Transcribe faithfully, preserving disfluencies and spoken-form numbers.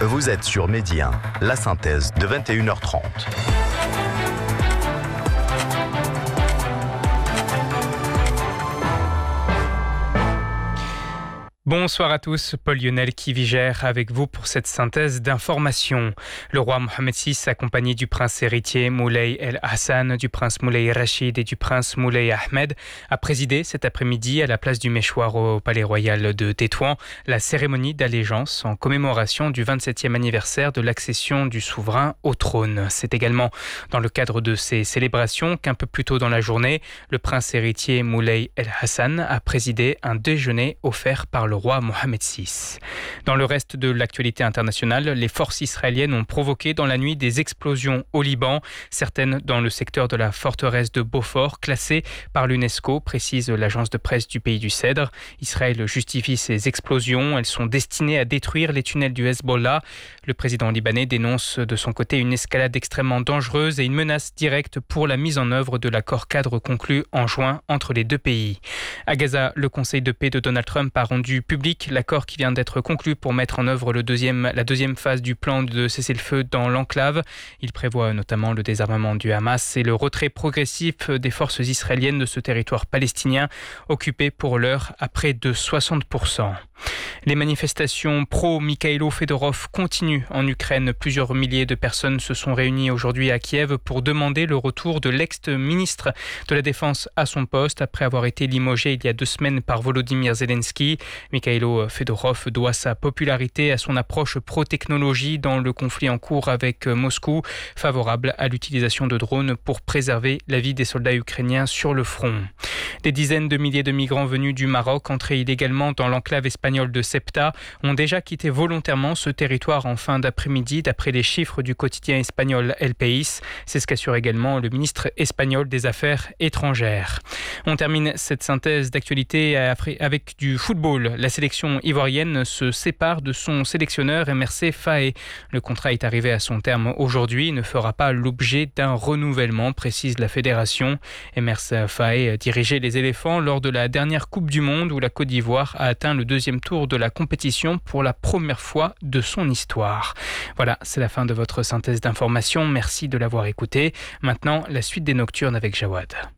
Vous êtes sur Midi un, la synthèse de vingt et une heures trente. Bonsoir à tous, Paul Lionel Kivigère avec vous pour cette synthèse d'informations. Le roi Mohamed six, accompagné du prince héritier Moulay El Hassan, du prince Moulay Rachid et du prince Moulay Ahmed, a présidé cet après-midi à la place du Méchoir au Palais Royal de Tétouan la cérémonie d'allégeance en commémoration du vingt-septième anniversaire de l'accession du souverain au trône. C'est également dans le cadre de ces célébrations qu'un peu plus tôt dans la journée, le prince héritier Moulay El Hassan a présidé un déjeuner offert par le roi Mohamed six. Dans le reste de l'actualité internationale, les forces israéliennes ont provoqué dans la nuit des explosions au Liban, certaines dans le secteur de la forteresse de Beaufort, classée par l'UNESCO, précise l'agence de presse du pays du Cèdre. Israël justifie ces explosions, elles sont destinées à détruire les tunnels du Hezbollah. Le président libanais dénonce de son côté une escalade extrêmement dangereuse et une menace directe pour la mise en œuvre de l'accord cadre conclu en juin entre les deux pays. À Gaza, le conseil de paix de Donald Trump a rendu public l'accord qui vient d'être conclu pour mettre en œuvre le deuxième, la deuxième phase du plan de cessez-le-feu dans l'enclave. Il prévoit notamment le désarmement du Hamas et le retrait progressif des forces israéliennes de ce territoire palestinien, occupé pour l'heure à près de soixante pour cent. Les manifestations pro-Mikhailo Fedorov continuent en Ukraine. Plusieurs milliers de personnes se sont réunies aujourd'hui à Kiev pour demander le retour de l'ex-ministre de la Défense à son poste après avoir été limogé il y a deux semaines par Volodymyr Zelensky. Mikhailo Fedorov doit sa popularité à son approche pro-technologie dans le conflit en cours avec Moscou, favorable à l'utilisation de drones pour préserver la vie des soldats ukrainiens sur le front. Des dizaines de milliers de migrants venus du Maroc, entrés illégalement dans l'enclave espagnole de Ceuta, ont déjà quitté volontairement ce territoire en fin d'après-midi, d'après les chiffres du quotidien espagnol El País. C'est ce qu'assure également le ministre espagnol des Affaires étrangères. On termine cette synthèse d'actualité avec du football. La sélection ivoirienne se sépare de son sélectionneur M R C Faé. Le contrat est arrivé à son terme aujourd'hui et ne fera pas l'objet d'un renouvellement, précise la fédération. M R C Faé dirigeait les éléphants lors de la dernière Coupe du Monde où la Côte d'Ivoire a atteint le deuxième tour de la compétition pour la première fois de son histoire. Voilà, c'est la fin de votre synthèse d'information. Merci de l'avoir écouté. Maintenant, la suite des Nocturnes avec Jawad.